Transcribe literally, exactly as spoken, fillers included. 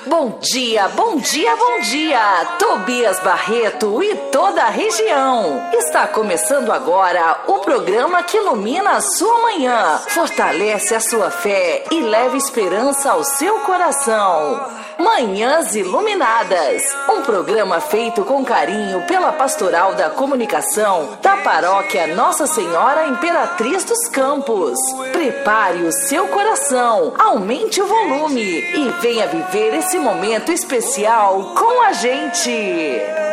Bom dia, bom dia, bom dia, Tobias Barreto e toda a região. Está começando agora o programa que ilumina a sua manhã, fortalece a sua fé e leva esperança ao seu coração. Manhãs Iluminadas, um programa feito com carinho pela Pastoral da Comunicação da Paróquia Nossa Senhora Imperatriz dos Campos. Prepare o seu coração, aumente o volume e venha viver esse momento especial com a gente.